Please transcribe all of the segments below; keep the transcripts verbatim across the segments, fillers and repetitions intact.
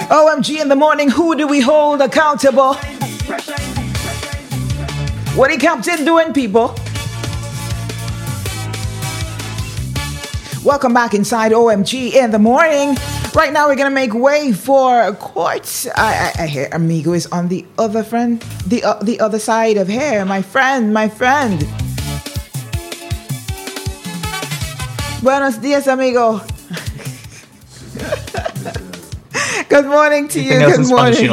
O M G in the morning, who do we hold accountable? What the captain doing, people? Welcome back inside O M G in the morning. Right now we're gonna make way for courts. I, I, I hear Amigo is on the other friend, the uh, the other side of here. My friend, my friend. Buenos dias, amigo. Good morning to you. Good morning.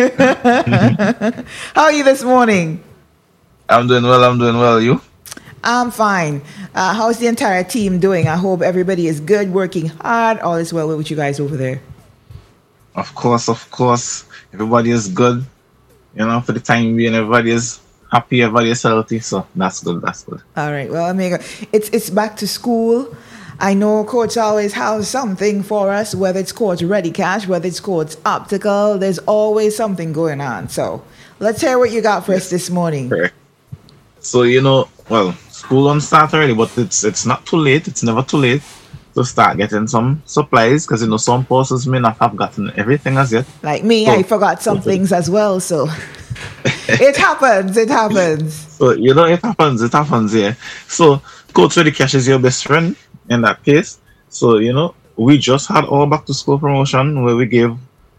How are you this morning? I'm doing well. I'm doing well. You? I'm fine. Uh, how's the entire team doing? I hope everybody is good, working hard. All is well with you guys over there. Of course, of course. Everybody is good. You know, for the time being, everybody is happy. Everybody is healthy. So that's good. That's good. All right. Well, amigo, it's it's back to school. I know Coach always has something for us, whether it's Coach Ready Cash, whether it's Coach Optical. There's always something going on. So let's hear what you got for us this morning. Correct. So, you know, well, school on start already, but it's it's not too late. It's never too late to start getting some supplies because, you know, some persons may not have gotten everything as yet. Like me, so, I forgot some so things as well. So it happens. It happens. So, you know, it happens. It happens, yeah. So Coach Ready Cash is your best friend in that case. So, you know, we just had our back to school promotion where we gave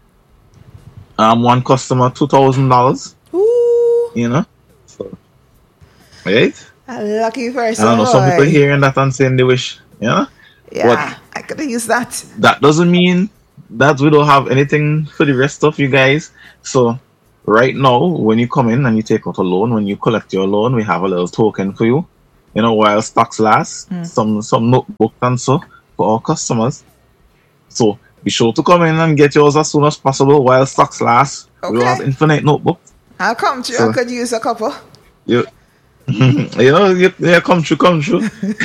um one customer two thousand dollars. You know? So, right? A lucky person. I don't know, some people hearing that and saying they wish, you know? Yeah, but I could have used that. That doesn't mean that we don't have anything for the rest of you guys. So right now, when you come in and you take out a loan, when you collect your loan, we have a little token for you. You know, while stocks last, mm. some some notebook and so for our customers. So be sure to come in and get yours as soon as possible while stocks last. Okay. We have infinite notebooks. I'll come through. So, I could use a couple. You, you know, you, yeah, come true, come true.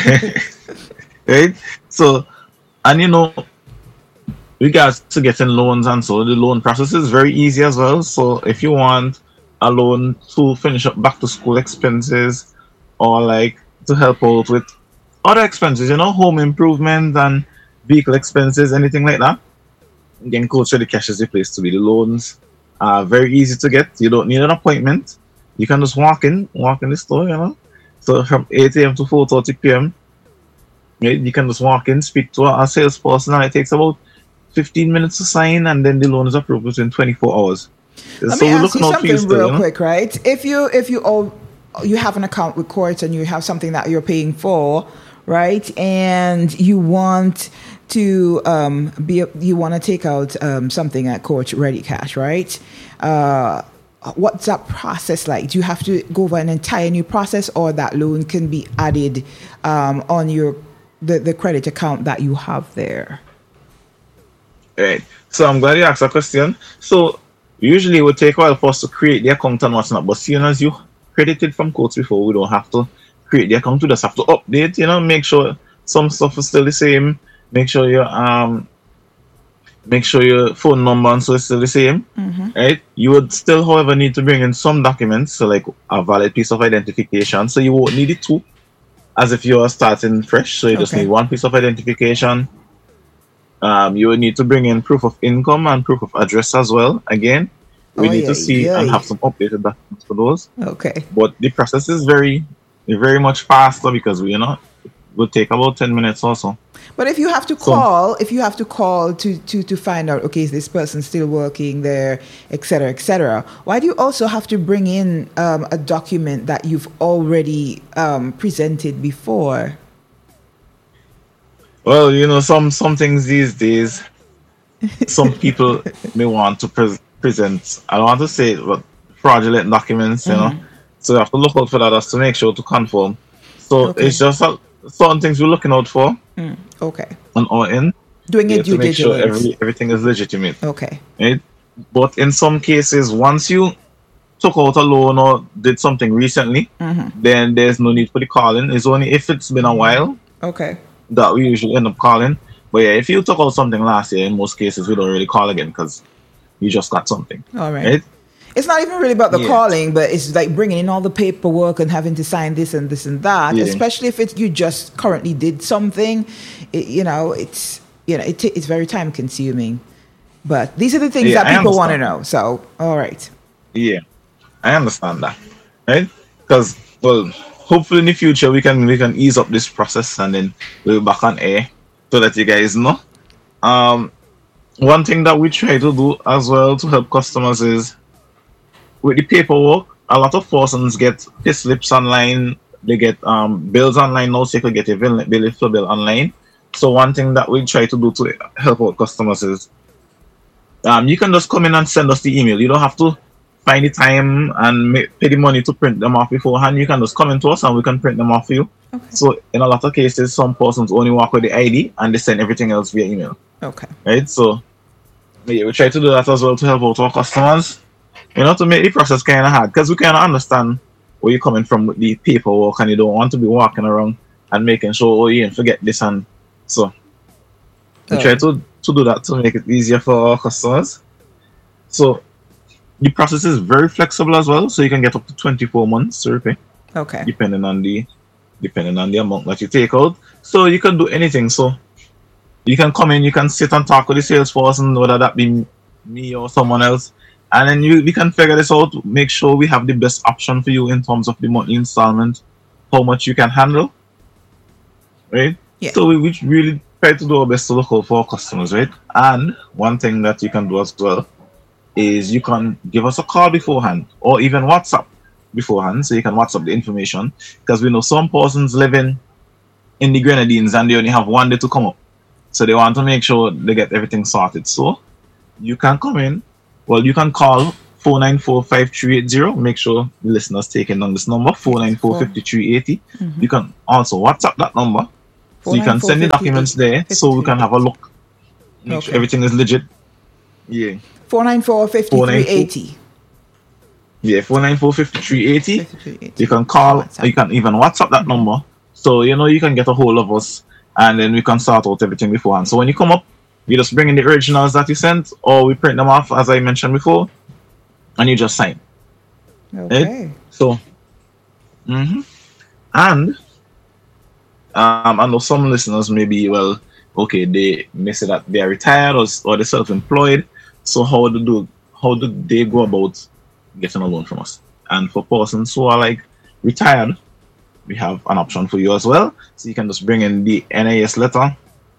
Right? So, and you know, regards to getting loans and so, the loan process is very easy as well. So if you want a loan to finish up back to school expenses or like to help out with other expenses, you know, home improvement and vehicle expenses, anything like that, then Coach Ready Cash is the place to be. The loans are very easy to get. You don't need an appointment. You can just walk in, walk in the store, you know. So from eight a.m. to four thirty p.m., right, you can just walk in, speak to a, a salesperson, and it takes about fifteen minutes to sign, and then the loan is approved within twenty-four hours. Let so me ask you something real still, you know? quick, right? If you if you owe, you have an account with Court and you have something that you're paying for, right? And you want to um, be you want to take out um, something at Court Ready Cash, right? Uh, what's that process like? Do you have to go over an entire new process, or that loan can be added um, on your the, the credit account that you have there? Right. So I'm glad you asked that question. So usually it would take a while for us to create the account and what's not, but seeing as you credited from Coach before, we don't have to create the account. We just have to update, you know, make sure some stuff is still the same. Make sure your um, make sure your phone number and so is still the same, mm-hmm. right? You would still, however, need to bring in some documents, so like a valid piece of identification. So you won't need it two, as if you are starting fresh. So you okay. just need one piece of identification. Um, you would need to bring in proof of income and proof of address as well. Again, we oh, need yeah, to see yeah. and have some updated documents for those. Okay. But the process is very, very much faster because we, you know, it will take about ten minutes or so. But if you have to call, so, if you have to call to, to, to find out, okay, is this person still working there, et cetera, et cetera, why do you also have to bring in um, a document that you've already um, presented before? Well, you know, some, some things these days, some people may want to pre- present, I don't want to say it, but fraudulent documents, you mm-hmm. know. So you have to look out for that as to make sure to confirm. So okay. it's just a, certain things we're looking out for. Mm, okay. On our end. Doing it due to make diligence. Sure every, everything is legitimate. Okay. Right? But in some cases, once you took out a loan or did something recently, mm-hmm. then there's no need for the calling. It's only if it's been a while. Okay. That we usually end up calling. But yeah, if you took out something last year, in most cases, we don't really call again because you just got something. All right. right? It's not even really about the yeah. calling, but it's like bringing in all the paperwork and having to sign this and this and that. Yeah. Especially if it's you just currently did something, it, you know, it's you know it, it's very time consuming. But these are the things yeah, that people want to know. So, all right. Yeah, I understand that, right? Because, well, hopefully in the future we can we can ease up this process and then we'll be back on air so that you guys know. Um, one thing that we try to do as well to help customers is with the paperwork. A lot of persons get pay slips online. They get um, bills online now, so you can get a bill, bill for bill online. So one thing that we try to do to help out customers is um, you can just come in and send us the email. You don't have to find the time and make, pay the money to print them off beforehand. You can just come into us and we can print them off for you. Okay. So in a lot of cases, some persons only work with the I D and they send everything else via email. Okay. Right? So yeah, we try to do that as well to help out our customers. You know, to make the process kind of hard, because we kind of understand where you're coming from with the paperwork and you don't want to be walking around and making sure, oh, you didn't forget this. And so we oh. try to, to do that to make it easier for our customers. So the process is very flexible as well, so you can get up to twenty-four months to repay. Okay. Depending on the depending on the amount that you take out. So you can do anything. So you can come in, you can sit and talk with the salesperson, whether that be me or someone else. And then you we can figure this out, make sure we have the best option for you in terms of the monthly installment, how much you can handle. Right? Yeah. So we, we really try to do our best to look out for our customers, right? And one thing that you can do as well is you can give us a call beforehand or even WhatsApp beforehand, so you can WhatsApp the information, because we know some persons living in the Grenadines and they only have one day to come up. So they want to make sure they get everything sorted. So you can come in. Well, you can call four nine four, five three eight zero. Make sure the listeners taking down this number, four nine four, five three eight zero. Mm-hmm. You can also WhatsApp that number. So you can send the documents there so we can have a look. Make okay. sure everything is legit. Yeah. four nine four, five three eight zero. Yeah, four nine four, five three eight zero. You can call, WhatsApp. You can even WhatsApp that number. So, you know, you can get a hold of us and then we can sort out everything beforehand. So when you come up, you just bring in the originals that you sent, or we print them off, as I mentioned before, and you just sign. Okay. Right? So, mm-hmm. and um, I know some listeners may be, well, okay, they may say that they are retired or, or they're self-employed. So how do, do how do they go about getting a loan from us? And for persons who are like retired, we have an option for you as well. So you can just bring in the N I S letter.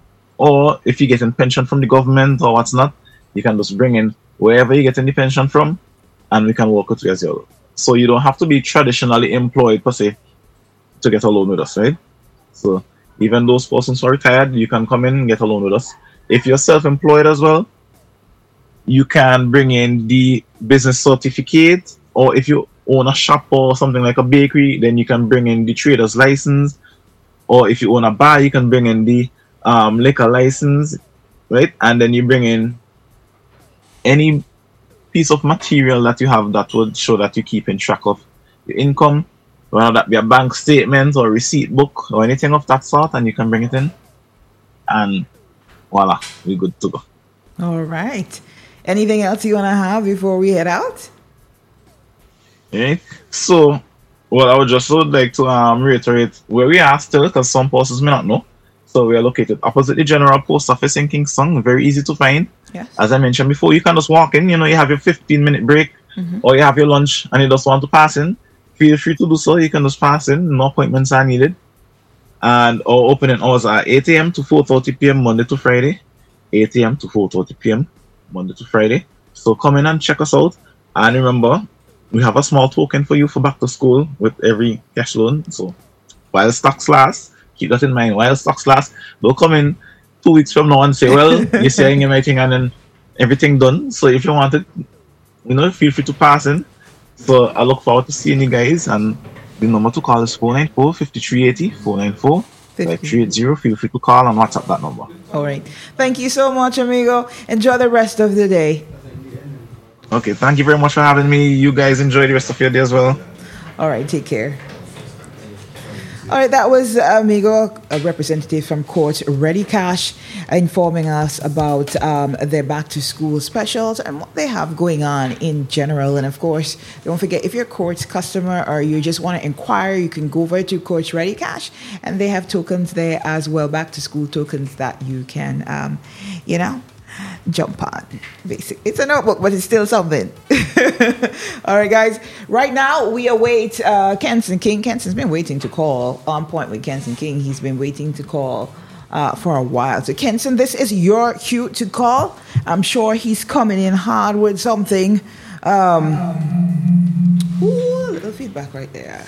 Or if you're getting pension from the government or what's not, you can just bring in wherever you're getting the pension from, and we can work with you as well. So you don't have to be traditionally employed per se to get a loan with us, right? So even those persons who are retired, you can come in and get a loan with us. If you're self-employed as well, you can bring in the business certificate, or if you own a shop or something like a bakery, then you can bring in the trader's license. Or if you own a bar, you can bring in the um, liquor license, right? And then you bring in any piece of material that you have that would show that you're keeping track of your income, whether that be a bank statement or receipt book or anything of that sort, and you can bring it in. And voila, we're good to go. All right. Anything else you want to have before we head out? Okay. So, well, I would just would like to um, reiterate where we are still, because some persons may not know. So we are located opposite the General Post Office in Kingston. Very easy to find. Yes. As I mentioned before, you can just walk in. You know, you have your fifteen minute break, mm-hmm. or you have your lunch, and you just want to pass in. Feel free to do so. You can just pass in. No appointments are needed. And our opening hours are eight a.m. to four thirty p.m. Monday to Friday. eight a.m. to four thirty p.m. Monday to Friday. So come in and check us out. And remember, we have a small token for you for back to school with every cash loan. So while stocks last, keep that in mind. While stocks last, don't come in two weeks from now and say, well, you're saying everything and then everything done. So if you want it, you know, feel free to pass in. So I look forward to seeing you guys. And the number to call is four nine four, five three eight zero, four nine four, five three eight zero. Feel free to call and WhatsApp that number. All right. Thank you so much, amigo. Enjoy the rest of the day. Okay. Thank you very much for having me. You guys enjoy the rest of your day as well. All right. Take care. All right, that was Amigo, a representative from Court Ready Cash, informing us about um, their back-to-school specials and what they have going on in general. And, of course, don't forget, if you're a Court's customer or you just want to inquire, you can go over to Court Ready Cash, and they have tokens there as well, back-to-school tokens that you can, um, you know, jump on. Basic. It's a notebook, but it's still something. All right, guys. Right now, we await uh, Kenson King. Kenson's been waiting to call. On point with Kenson King. He's been waiting to call uh, for a while. So, Kenson, this is your cue to call. I'm sure he's coming in hard with something. Um, ooh, a little feedback right there.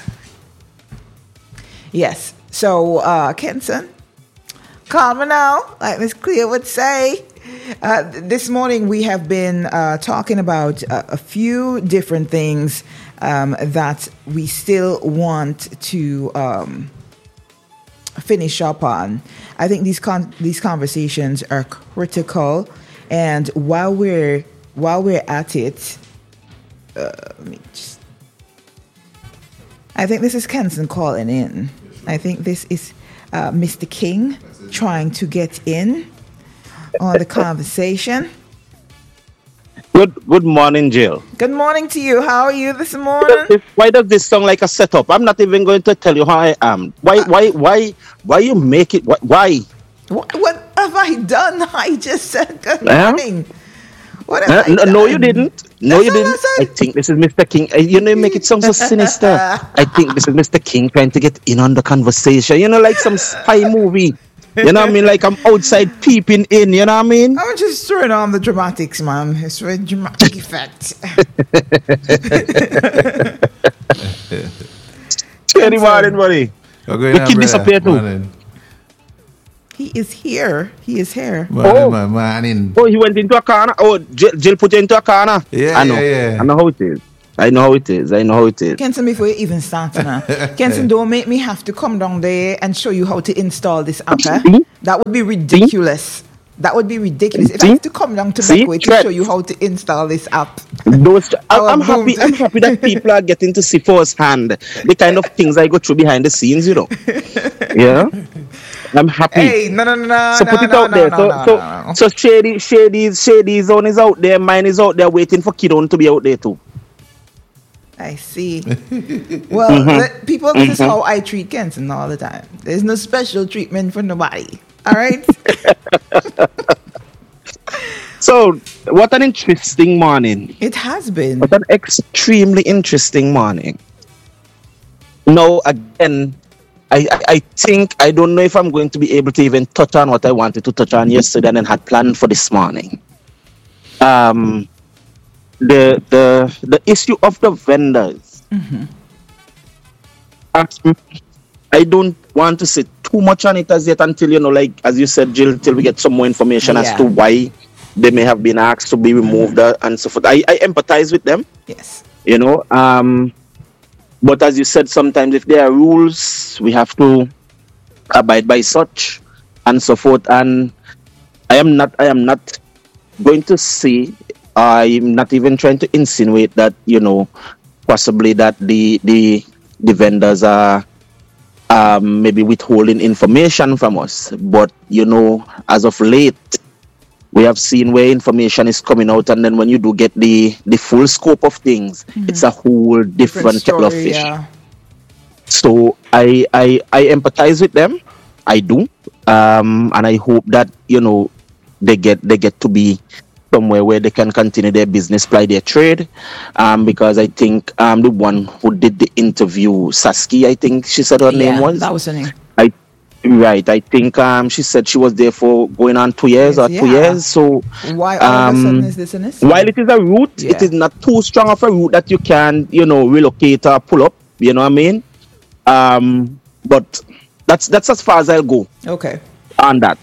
Yes. So, uh, Kenson, call me now, like Miss Cleo would say. Uh, this morning we have been uh, talking about uh, a few different things um, that we still want to um, finish up on. I think these con- these conversations are critical, and while we're while we're at it, uh, let me just. I think this is Kenson calling in. I think this is uh, Mister King trying to get in on the conversation. Good good morning, Jill. Good morning to you. How are you this morning? Why does this sound like a setup? I'm not even going to tell you how I am. Why uh, why why why you make it? Why? What, what have I done? I just said good morning. Uh, what have uh, I no, done? you didn't. No, That's you didn't. I, I think this is Mister King. You know, you make it sound so sinister. I think this is Mister King trying to get in on the conversation. You know, like some spy movie. You know what I mean? Like I'm outside peeping in. You know what I mean? I'm just throwing on the dramatics, man. It's a dramatic effect. Good morning, buddy. The kid disappeared too. He is here. He is here. Morning, oh. Man, morning. Oh, he went into a corner. Oh, Jill, Jill put you into a corner. Yeah, I know. yeah, yeah. I know how it is. I know how it is. I know how it is. Kenson, before you even start now, Kenson, don't make me have to come down there and show you how to install this app. Eh? That would be ridiculous. That would be ridiculous. If I have to come down to Beckway to show you how to install this app. Those, I'm happy. I'm happy that people are getting to see firsthand the kind of things I go through behind the scenes. You know. Yeah. I'm happy. Hey, no, no, no, no. So put no, it no, out no, there. no, so, no, so, no, no. so Shady, Shady's, Shady's zone is out there. Mine is out there, waiting for Kidon to be out there too. I see. Well, mm-hmm. the, people, this mm-hmm. is how I treat Kenson all the time. There's no special treatment for nobody. All right. So, what an interesting morning. It has been. What an extremely interesting morning. Now, again. I, I think, I don't know if I'm going to be able to even touch on what I wanted to touch on yesterday and had planned for this morning. Um, the the the issue of the vendors. Mm-hmm. Um, I don't want to say too much on it as yet until, you know, like, as you said, Jill, till we get some more information yeah. as to why they may have been asked to be removed mm-hmm. and so forth. I, I empathize with them. Yes. You know, um... But as you said, sometimes if there are rules, we have to abide by such and so forth. And I am not, I am not going to say, I'm not even trying to insinuate that, you know, possibly that the the, the vendors are um, maybe withholding information from us. But, you know, as of late, we have seen where information is coming out, and then when you do get the, the full scope of things, mm-hmm. it's a whole different, different kettle of fish. Yeah. So I, I I empathize with them, I do, um, and I hope that, you know, they get they get to be somewhere where they can continue their business, ply their trade, um, because I think um, the one who did the interview, Saskia, I think she said her yeah, name was. that was her name. I. Right, I think um, she said she was there for going on two years or yeah. two years. So why all um, of a sudden is this an issue? While it is a route, yeah. it is not too strong of a route that you can, you know, relocate or pull up. You know what I mean? Um, but that's that's as far as I'll go. Okay. On that.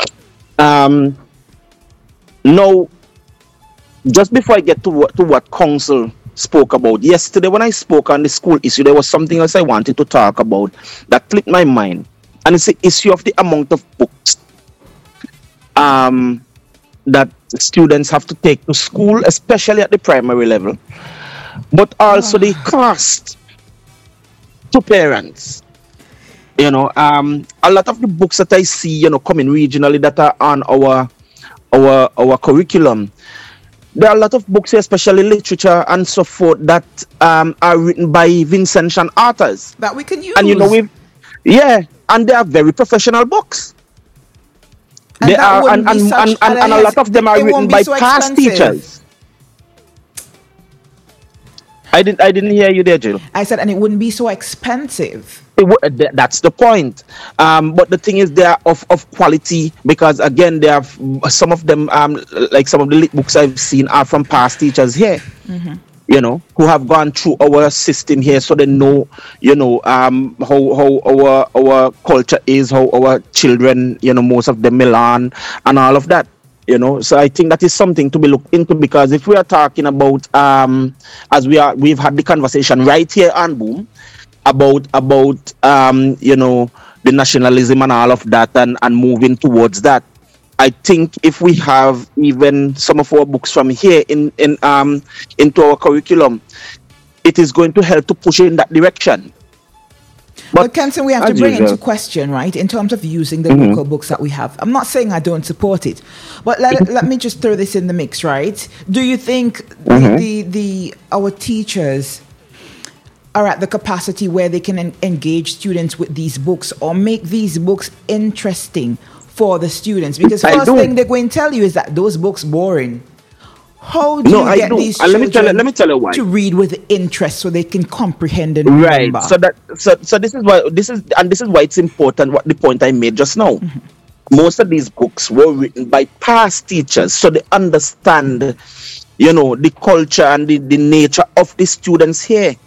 Um. Now, just before I get to what, to what council spoke about yesterday, when I spoke on the school issue, there was something else I wanted to talk about that clicked my mind. And it's the issue of the amount of books um, that students have to take to school, especially at the primary level, but also oh. the cost to parents. You know, um, a lot of the books that I see, you know, coming regionally that are on our our our curriculum, there are a lot of books, especially literature and so forth, that um, are written by Vincentian authors that we can use. And you know, we've yeah. And they are very professional books. And they are, and, and, such, and, and, and a lot of them are written by so past expensive. teachers. I didn't. I didn't hear you there, Jill. I said, and it wouldn't be so expensive. It w- that's the point. Um, but the thing is, they are of, of quality because again, they have some of them. Um, like some of the lit books I've seen are from past teachers here. Mm-hmm. You know, who have gone through our system here, so they know, you know, um, how how our our culture is, how our children, you know, most of them Milan and all of that. You know, so I think that is something to be looked into because if we are talking about, um, as we are, we've had the conversation right here on Boom about about um, you know, the nationalism and all of that, and, and moving towards that. I think if we have even some of our books from here in in um into our curriculum, it is going to help to push in that direction. But, but Kenson, we have to bring usual. into question, right, in terms of using the mm-hmm. local books that we have. I'm not saying I don't support it, but let, let me just throw this in the mix, right? Do you think mm-hmm. the, the the our teachers are at the capacity where they can en- engage students with these books or make these books interesting for the students? Because first thing they're going to tell you is that those books boring. How do no, you get these children let me tell you, let me tell you why. to read with interest so they can comprehend and right. remember? So that so so this is why this is and this is why it's important. What the point I made just now. Mm-hmm. Most of these books were written by past teachers, so they understand, you know, the culture and the, the nature of the students here.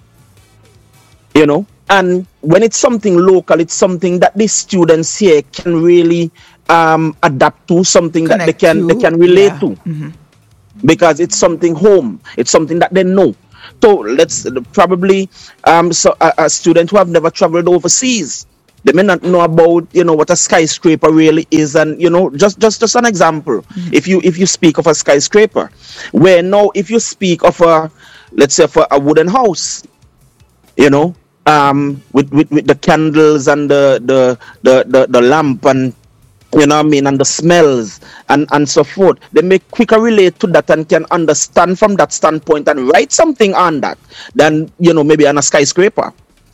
You know, and when it's something local, it's something that the students here can really um, adapt to, something Connect that they can to. they can relate yeah. to. Mm-hmm. Because it's something home, it's something that they know. So let's probably um so a, a student who have never traveled overseas, they may not know about, you know, what a skyscraper really is, and you know, just just just an example. Mm-hmm. If you if you speak of a skyscraper, where now if you speak of a, let's say for a wooden house, you know, um with, with, with the candles and the the, the the the lamp and, you know what I mean, and the smells and, and so forth, they may quicker relate to that and can understand from that standpoint and write something on that than, you know, maybe on a skyscraper.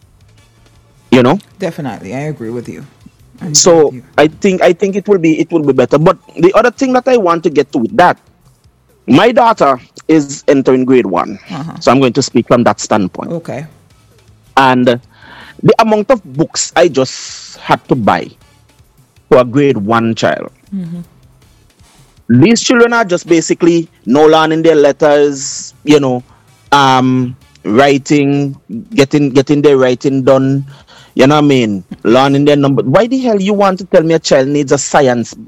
You know? Definitely, I agree with you. I so with you. I think I think it will be it will be better. But the other thing that I want to get to with that, my daughter is entering grade one, uh-huh. so I'm going to speak from that standpoint. Okay. And the amount of books I just had to buy for a grade one child. Mm-hmm. These children are just basically no learning their letters, you know, um, writing, getting getting their writing done, you know what I mean, learning their number. Why the hell you want to tell me a child needs a science